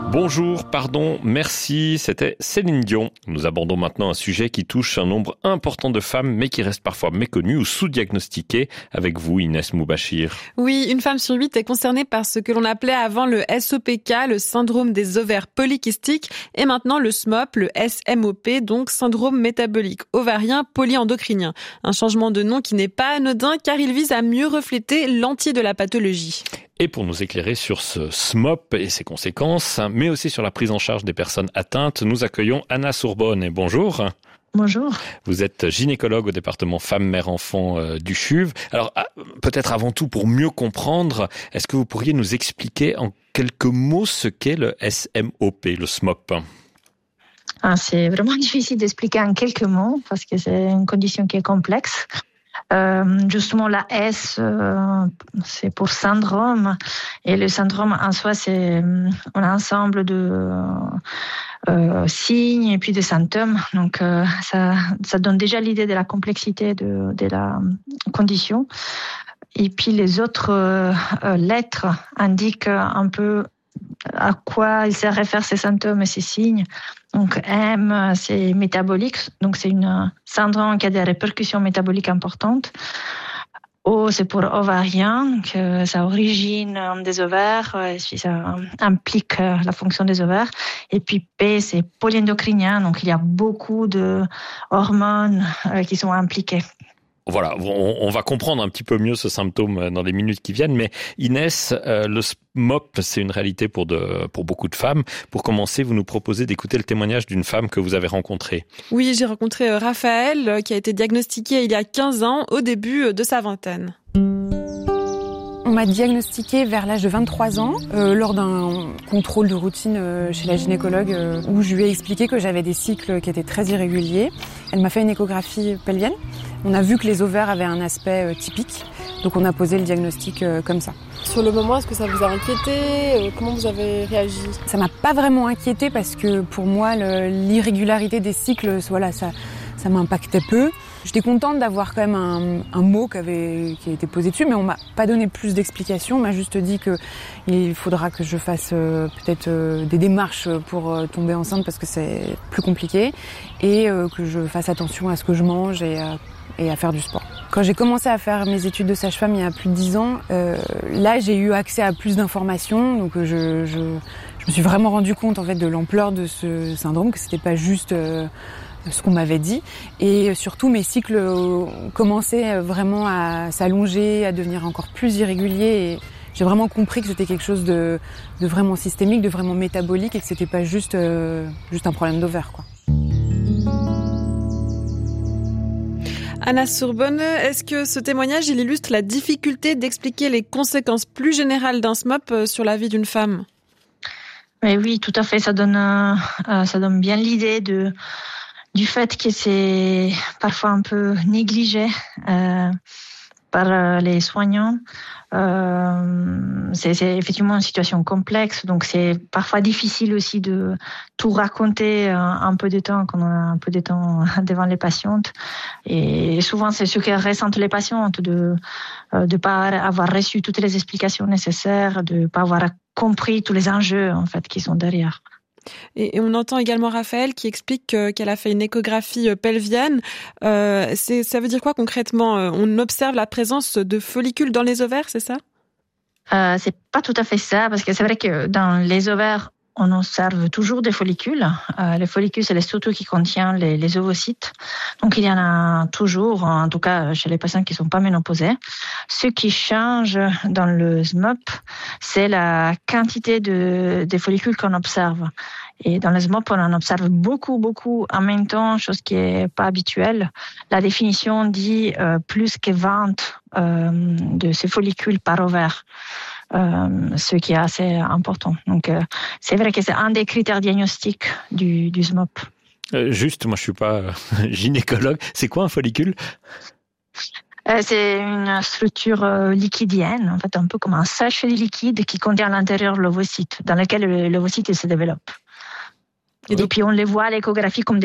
Bonjour, pardon, merci, c'était Céline Dion. Nous abordons maintenant un sujet qui touche un nombre important de femmes, mais qui reste parfois méconnu ou sous-diagnostiqué. Avec vous, Inès Moubachir. Oui, une femme sur 8 est concernée par ce que l'on appelait avant le SOPK, le syndrome des ovaires polykystiques, et maintenant le SMOP, le SMOP, donc syndrome métabolique ovarien polyendocrinien. Un changement de nom qui n'est pas anodin car il vise à mieux refléter l'entier de la pathologie. Et pour nous éclairer sur ce SMOP et ses conséquences, mais aussi sur la prise en charge des personnes atteintes, nous accueillons Anna Sourbonne. Bonjour. Bonjour. Vous êtes gynécologue au département femmes-mères-enfants du CHUV. Alors, peut-être avant tout, pour mieux comprendre, est-ce que vous pourriez nous expliquer en quelques mots ce qu'est le SMOP, le SMOP ? C'est vraiment difficile d'expliquer en quelques mots parce que c'est une condition qui est complexe. Justement, la S, c'est pour syndrome. Et le syndrome, en soi, c'est un ensemble de signes et puis de symptômes. Donc, ça donne déjà l'idée de la complexité de la condition. Et puis, les autres lettres indiquent un peu à quoi ils se réfèrent ces symptômes et ces signes. Donc M, c'est métabolique, donc c'est un syndrome qui a des répercussions métaboliques importantes. O, c'est pour ovarien, donc ça origine des ovaires, et puis ça implique la fonction des ovaires. Et puis P, c'est polyendocrinien, donc il y a beaucoup de hormones qui sont impliquées. Voilà, on va comprendre un petit peu mieux ce symptôme dans les minutes qui viennent. Mais Inès, le SMOP, c'est une réalité pour beaucoup de femmes. Pour commencer, vous nous proposez d'écouter le témoignage d'une femme que vous avez rencontrée. Oui, j'ai rencontré Raphaël, qui a été diagnostiqué il y a 15 ans, au début de sa vingtaine. On m'a diagnostiqué vers l'âge de 23 ans, lors d'un contrôle de routine chez la gynécologue, où je lui ai expliqué que j'avais des cycles qui étaient très irréguliers. Elle m'a fait une échographie pelvienne. On a vu que les ovaires avaient un aspect typique, donc on a posé le diagnostic comme ça. Sur le moment, est-ce que ça vous a inquiété ? Comment vous avez réagi ? Ça m'a pas vraiment inquiété parce que pour moi, l'irrégularité des cycles, voilà, ça m'impactait peu. J'étais contente d'avoir quand même un mot qui a été posé dessus, mais on m'a pas donné plus d'explications. On m'a juste dit que il faudra que je fasse peut-être des démarches pour tomber enceinte parce que c'est plus compliqué et que je fasse attention à ce que je mange et à faire du sport. Quand j'ai commencé à faire mes études de sage-femme il y a plus de 10 ans, là j'ai eu accès à plus d'informations, donc je me suis vraiment rendu compte en fait de l'ampleur de ce syndrome, que c'était pas juste ce qu'on m'avait dit, et surtout mes cycles commençaient vraiment à s'allonger, à devenir encore plus irréguliers, et j'ai vraiment compris que c'était quelque chose de vraiment systémique, de vraiment métabolique, et que c'était pas juste un problème d'ovaire, quoi. Anna Sourbonne, est-ce que ce témoignage il illustre la difficulté d'expliquer les conséquences plus générales d'un SMOP sur la vie d'une femme ? Mais oui, tout à fait. Ça donne bien l'idée du fait que c'est parfois un peu négligé par les soignants. C'est effectivement une situation complexe, donc c'est parfois difficile aussi de tout raconter un peu de temps, quand on a un peu de temps devant les patientes. Et souvent, c'est ce que ressentent les patientes, de pas avoir reçu toutes les explications nécessaires, de pas avoir compris tous les enjeux en fait qui sont derrière. Et on entend également Raphaël qui explique qu'elle a fait une échographie pelvienne. Ça veut dire quoi concrètement ? On observe la présence de follicules dans les ovaires, c'est ça ? C'est pas tout à fait ça, parce que c'est vrai que dans les ovaires, on observe toujours des follicules. Les follicules, c'est les structures qui contiennent les ovocytes. Donc, il y en a toujours, en tout cas chez les patients qui ne sont pas ménopausés. Ce qui change dans le SMOP, c'est la quantité des follicules qu'on observe. Et dans le SMOP, on en observe beaucoup en même temps, chose qui n'est pas habituelle. La définition dit plus que 20 de ces follicules par ovaire. Ce qui est assez important. Donc, c'est vrai que c'est un des critères diagnostiques du SMOP. Juste, moi je suis pas gynécologue. C'est quoi un follicule ? C'est une structure liquidienne, en fait, un peu comme un sachet liquide qui contient à l'intérieur l'ovocyte, dans lequel l'ovocyte se développe. Et puis on les voit à l'échographie comme des